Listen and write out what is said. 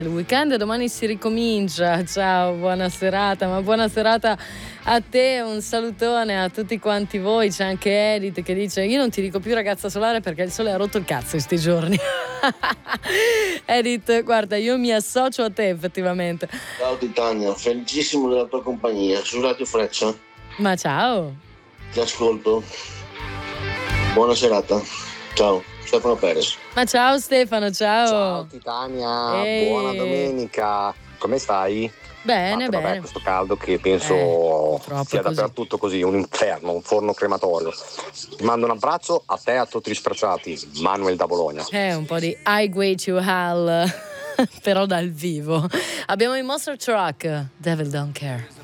Il weekend domani si ricomincia. Ciao, buona serata, ma buona serata a te, un salutone a tutti quanti voi. C'è anche Edith che dice: io non ti dico più ragazza solare perché il sole ha rotto il cazzo in sti giorni. Edith, guarda, io mi associo a te effettivamente. Ciao Titania, felicissimo della tua compagnia su Radio Freccia. Ma ciao. Ti ascolto. Buona serata. Ciao, Stefano Perez. Ma ciao Stefano, ciao. Ciao Titania, buona domenica. Come stai? Bene, Vabbè, bene. questo caldo che penso sia dappertutto così, un inferno, un forno crematorio. Ti mando un abbraccio a te e a tutti gli spracciati. Manuel da Bologna. Un po' di Highway to Hell, però dal vivo. Abbiamo i Monster Truck, Devil Don't Care.